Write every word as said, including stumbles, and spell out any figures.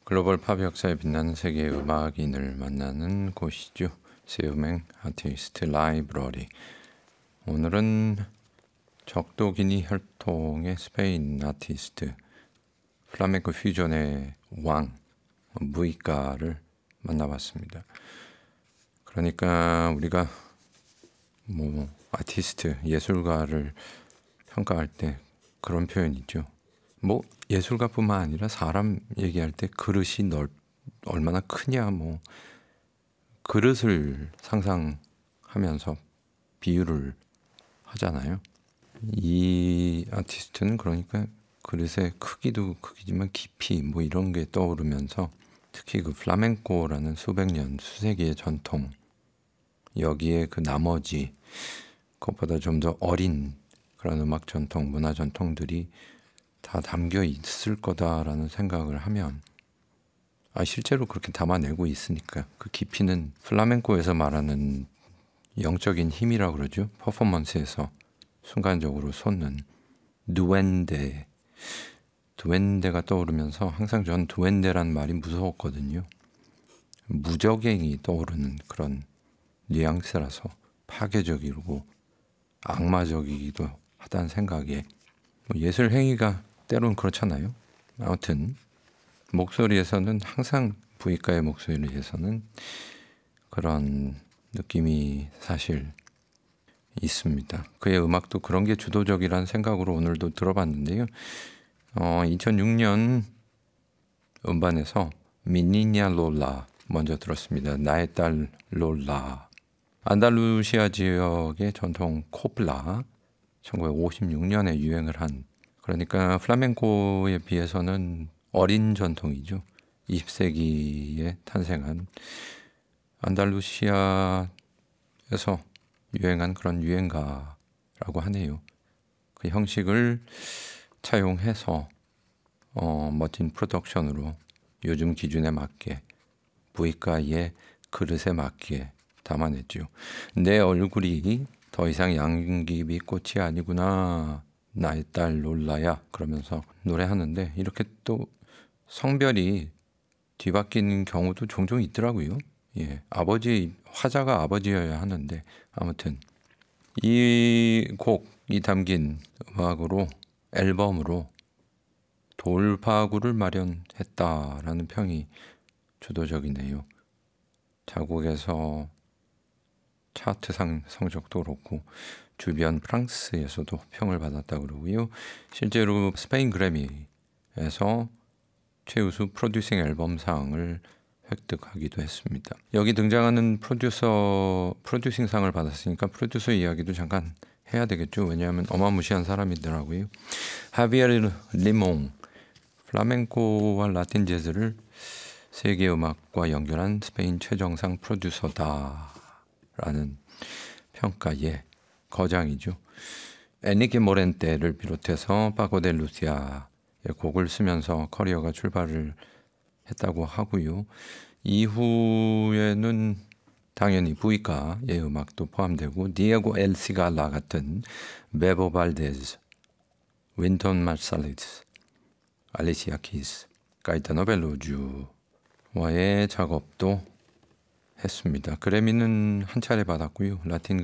글로벌 팝 역사에 빛나는 세계 음악인을 만나는 곳이죠. 세우맹 아티스트 라이브러리. 오늘은 적도기니 혈통의 스페인 아티스트, 플라멩코 퓨전의 왕, 무이카를 만나봤습니다. 그러니까 우리가 뭐 아티스트, 예술가를 평가할 때 그런 표현이 있죠. 뭐 예술가뿐만 아니라 사람 얘기할 때 그릇이 넓 얼마나 크냐, 뭐 그릇을 상상하면서 비유를 하잖아요. 이 아티스트는 그러니까 그릇의 크기도 크기지만 깊이 뭐 이런 게 떠오르면서 특히 그 플라멩코라는 수백 년, 수세기의 전통, 여기에 그 나머지 그것보다 좀 더 어린 그런 음악 전통, 문화 전통들이 다 담겨 있을 거다라는 생각을 하면, 아 실제로 그렇게 담아내고 있으니까 그 깊이는 플라멩코에서 말하는 영적인 힘이라고 그러죠. 퍼포먼스에서 순간적으로 솟는 두엔데, 두엔데가 떠오르면서 항상 전 두엔데란 말이 무서웠거든요. 무적행이 떠오르는 그런 뉘앙스라서 파괴적이고 악마적이기도 하다는 생각에, 뭐 예술 행위가 때론 그렇잖아요. 아무튼 목소리에서는 항상 부이카의 목소리에서는 그런 느낌이 사실 있습니다. 그의 음악도 그런 게 주도적이라는 생각으로 오늘도 들어봤는데요. 어, 이천육 년 음반에서 미니냐 롤라 먼저 들었습니다. 나의 딸 롤라. 안달루시아 지역의 전통 코플라, 천구백오십육 년에 유행을 한, 그러니까 플라멩코에 비해서는 어린 전통이죠. 이십 세기에 탄생한 안달루시아에서 유행한 그런 유행가라고 하네요. 그 형식을 차용해서 어, 멋진 프로덕션으로 요즘 기준에 맞게, 부이카의 그릇에 맞게 담아냈죠. 내 얼굴이 더 이상 양귀비 꽃이 아니구나, 나의 딸 롤라야, 그러면서 노래하는데 이렇게 또 성별이 뒤바뀌는 경우도 종종 있더라고요. 예, 아버지, 화자가 아버지여야 하는데, 아무튼 이 곡이 담긴 음악으로, 앨범으로 돌파구를 마련했다라는 평이 주도적이네요. 자국에서 차트상 성적도 그렇고 주변 프랑스에서도 평을 받았다 그러고요. 실제로 스페인 그래미에서 최우수 프로듀싱 앨범상을 획득하기도 했습니다. 여기 등장하는 프로듀서, 프로듀싱상을 받았으니까 프로듀서 이야기도 잠깐 해야 되겠죠. 왜냐하면 어마무시한 사람이더라고요. 하비에르 리몽, 플라멩코와 라틴 재즈를 세계 음악과 연결한 스페인 최정상 프로듀서다라는 평가의 거장이죠. 에니케 모렌테를 비롯해서 파고 데 루시아의 곡을 쓰면서 커리어가 출발을 했다고 하고요. 이후에는 당연히 부이카의 음악도 포함되고 디에고 엘시갈라 같은 베보 발데즈, 윈턴 마살리스, 알리시아 키스, 가이타노 벨로주와의 작업도 했습니다. 그래미는 한 차례 받았고요. 라틴